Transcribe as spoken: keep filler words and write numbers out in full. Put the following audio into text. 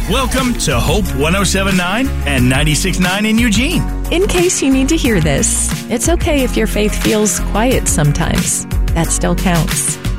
Welcome to Hope one oh seven point nine and ninety-six point nine in Eugene. In case you need to hear this, it's okay if your faith feels quiet sometimes. That still counts.